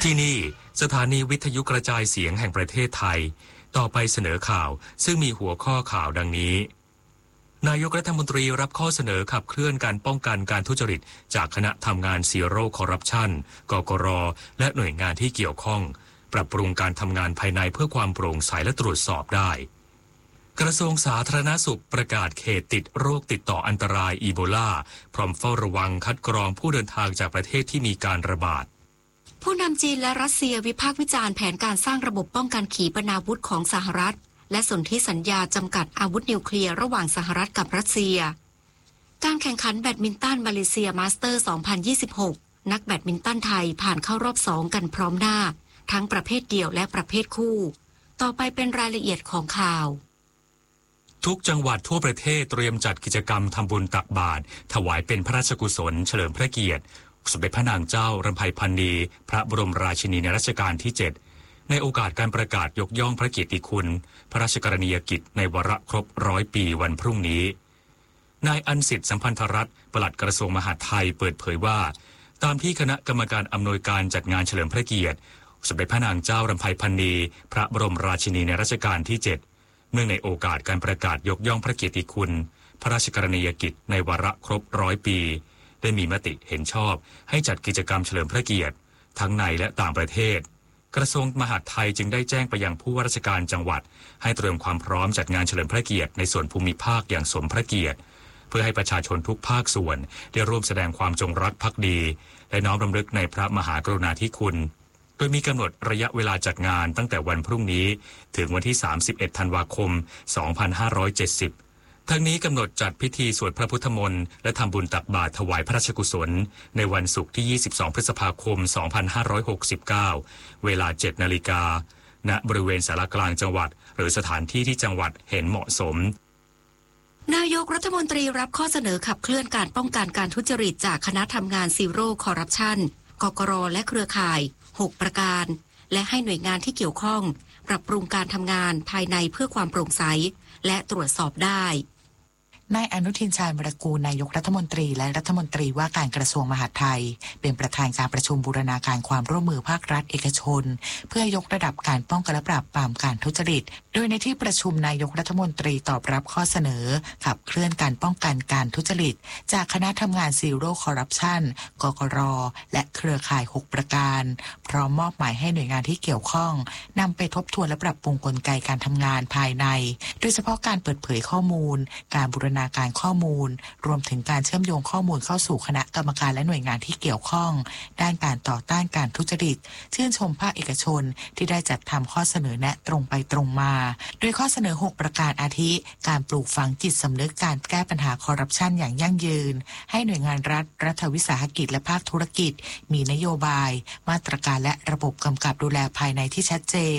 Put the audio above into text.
ที่นี่สถานีวิทยุกระจายเสียงแห่งประเทศไทยต่อไปเสนอข่าวซึ่งมีหัวข้อข่าวดังนี้นายกรัฐมนตรีรับข้อเสนอขับเคลื่อนการป้องกันการทุจริตจากคณะทำงานซีโร่คอร์รัปชันกกร.และหน่วยงานที่เกี่ยวข้องปรับปรุงการทำงานภายในเพื่อความโปร่งใสและตรวจสอบได้กระทรวงสาธารณสุขประกาศเขตติดโรคติดต่ออันตรายอีโบลาพร้อมเฝ้าระวังคัดกรองผู้เดินทางจากประเทศที่มีการระบาดผู้นำจีนและรัสเซียวิพากษ์วิจารณ์แผนการสร้างระบบป้องกันขีปนาวุธของสหรัฐและสนธิสัญญาจำกัดอาวุธนิวเคลียร์ระหว่างสหรัฐกับรัสเซียการแข่งขันแบดมินตันมาเลเซียมาสเตอร์ 2026 นักแบดมินตันไทยผ่านเข้ารอบ2กันพร้อมหน้าทั้งประเภทเดี่ยวและประเภทคู่ต่อไปเป็นรายละเอียดของข่าวทุกจังหวัดทั่วประเทศเตรียมจัดกิจกรรมทำบุญตักบาตรถวายเป็นพระราชกุศลเฉลิมพระเกียรติสมเด็จพระนางเจ้ารำไพพรรณีพระบรมราชินีในรัชกาลที่ 7ในโอกาสการประกาศยกย่องพระเกียรติคุณพระราชกรณียกิจในวาระครบ100 ปีวันพรุ่งนี้นายอันสิทธิ์สัมพันธรัตน์ปลัดกระทรวงมหาดไทยเปิดเผยว่าตามที่คณะกรรมการอำนวยการจัดงานเฉลิมพระเกียรติสมเด็จพระนางเจ้ารำไพพรรณีพระบรมราชินีในรัชกาลที่ 7เนื่องในโอกาสการประกาศยกย่องพระเกียรติคุณพระราชกรณียกิจในวาระครบ100 ปีได้มีมติเห็นชอบให้จัดกิจกรรมเฉลิมพระเกียรติทั้งในและต่างประเทศกระทรวงมหาดไทยจึงได้แจ้งไปยังผู้ว่าราชการจังหวัดให้เตรียมความพร้อมจัดงานเฉลิมพระเกียรติในส่วนภูมิภาคอย่างสมพระเกียรติเพื่อให้ประชาชนทุกภาคส่วนได้ร่วมแสดงความจงรักภักดีและน้อมรำลึกในพระมหากรุณาธิคุณโดยมีกำหนดระยะเวลาจัดงานตั้งแต่วันพรุ่งนี้ถึงวันที่31 ธันวาคม 2570ทั้งนี้กำหนดจัดพิธีสวดพระพุทธมนต์และทำบุญตักบาตรถวายพระราชกุศลในวันศุกร์ที่ 22 พฤษภาคม 2569 เวลา 7 นาฬิกาณบริเวณศาลากลางจังหวัดหรือสถานที่ที่จังหวัดเห็นเหมาะสมนายกรัฐมนตรีรับข้อเสนอขับเคลื่อนการป้องกันการทุจริตจากคณะทำงานซีโร่คอร์รัปชันกกร.และเครือข่าย6ประการและให้หน่วยงานที่เกี่ยวข้องปรับปรุงการทำงานภายในเพื่อความโปร่งใสและตรวจสอบได้นายอนุทินชาญวิรากูลนายกรัฐมนตรีและรัฐมนตรีว่าการกระทรวงมหาดไทยเป็นประธานการประชุมบูรณาการความร่วมมือภาครัฐเอกชนเพื่อยกระดับการป้องกันและปราบปรามการทุจริตโดยในที่ประชุมนายกรัฐมนตรีตอบรับข้อเสนอขับเคลื่อนการป้องกันการทุจริตจากคณะทำงานซีโร่คอร์รัปชันกกร.และเครือข่าย6ประการพร้อมมอบหมายให้หน่วยงานที่เกี่ยวข้องนำไปทบทวนและปรับปรุงกลไกการทำงานภายในโดยเฉพาะการเปิดเผยข้อมูลการบูรณาการข้อมูลรวมถึงการเชื่อมโยงข้อมูลเข้าสู่คณะกรรมการและหน่วยงานที่เกี่ยวข้องด้านการต่อต้านการทุจริตชื่นชมภาคเอกชนที่ได้จัดทำข้อเสนอแนะตรงไปตรงมาโดยข้อเสนอ6ประการอาทิการปลูกฝังจิตสำนึกการแก้ปัญหาคอร์รัปชันอย่างยั่งยืนให้หน่วยงานรัฐวิสาหกิจและภาคธุรกิจมีนโยบายมาตรการและระบบกำกับดูแลภายในที่ชัดเจน